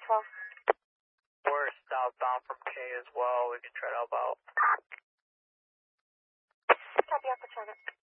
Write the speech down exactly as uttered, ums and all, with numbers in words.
twelve. We're southbound from K as well. We can try to help out. Copy, Alpha China.